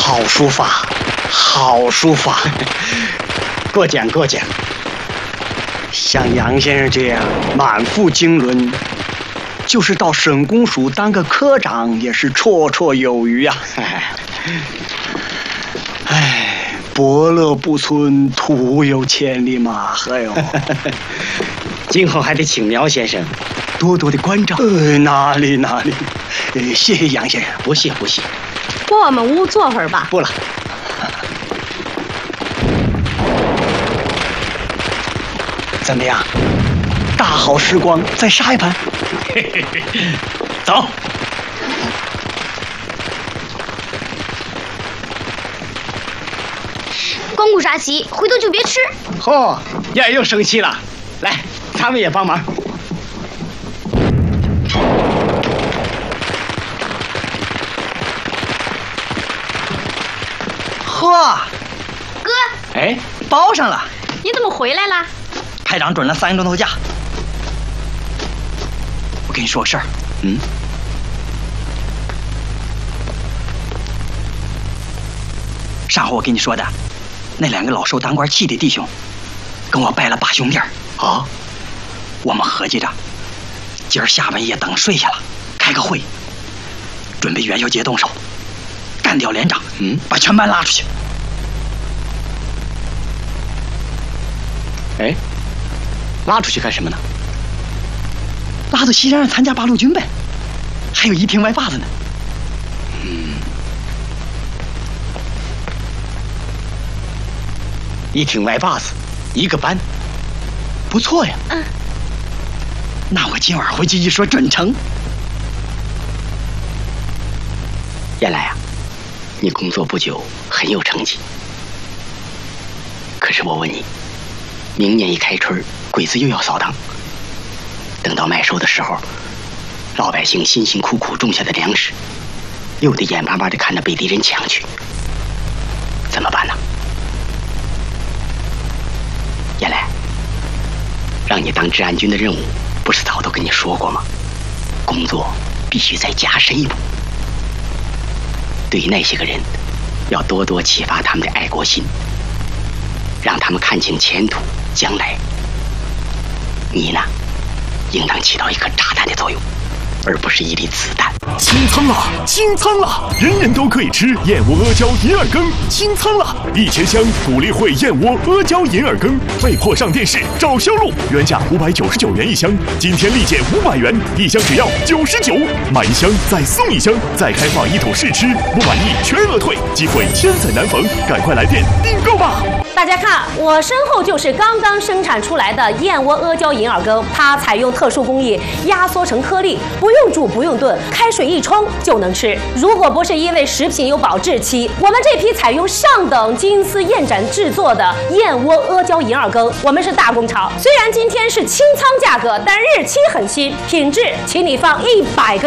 好书法，好书法，过奖过奖。像杨先生这样满腹经纶，就是到省公署当个科长也是绰绰有余啊。哎，伯乐不存，徒有千里马。哎呦， 今后还得请苗先生多多的关照。 哪里，谢谢杨先生。 不谢。 我们屋坐会儿吧。 不了。怎么样？大好时光，再杀一盘。 走。 光顾杀棋，回头就别吃。 嚯，燕儿又生气了。来，咱们也帮忙。 呵， 哥， 哎，包上了。 你怎么回来了？ 排长准了3个钟头假。我跟你说个事儿。上回我跟你说的，那2个老受当官气的弟兄，跟我拜了8兄弟啊。我们合计着，今儿下半夜等睡下了，开个会，准备元宵节动手，干掉连长，把全班拉出去。 哎，拉出去干什么呢？ 拉到西山上参加八路军呗，还有1挺歪把子呢。 1挺歪把子，1个班，不错呀。 那我今晚回去一说，准成。 燕来啊，你工作不久，很有成绩。可是我问你，明年一开春，鬼子又要扫荡，等到麦收的时候，老百姓辛辛苦苦种下的粮食，又得眼巴巴地看着被敌人抢去，怎么办呢？燕来，让你当治安军的任务，不是早都跟你说过吗？工作必须再加深一步。对于那些个人，要多多启发他们的爱国心，让他们看清前途将来。你呢，应当起到一颗炸弹的作用，而不是一粒子弹。 清仓了，清仓了！人人都可以吃燕窝阿胶银耳羹，清仓了！1000箱鼓励会燕窝阿胶银耳羹被迫上电视找销路，原价599元1箱，今天立减500元，1箱只要99，买1箱再送1箱，再开放1桶试吃，不满意全额退，机会千载难逢，赶快来电订购吧！ 大家看，我身后就是刚刚生产出来的燕窝阿胶银耳羹，它采用特殊工艺压缩成颗粒，不用煮不用炖，开水一冲就能吃。如果不是因为食品有保质期，我们这批采用上等金丝燕盏制作的燕窝阿胶银耳羹，我们是大工厂。虽然今天是清仓价格，但日期很新，品质请你放100个